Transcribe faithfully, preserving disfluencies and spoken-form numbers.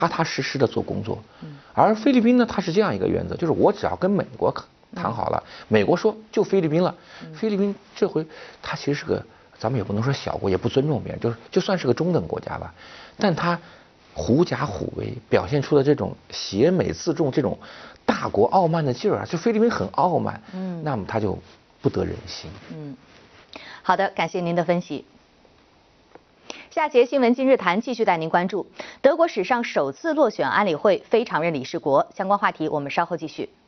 踏踏实实的做工作。而菲律宾呢，它是这样一个原则，就是我只要跟美国谈好了，美国说就菲律宾了，菲律宾这回它其实是个，咱们也不能说小国，也不尊重别人，就是就算是个中等国家吧，但它狐假虎威，表现出了这种邪美自重、这种大国傲慢的劲儿啊，就菲律宾很傲慢，嗯，那么他就不得人心。嗯， 好的，感谢您的分析。下节新闻今日谈继续带您关注德国史上首次落选安理会非常任理事国，相关话题我们稍后继续。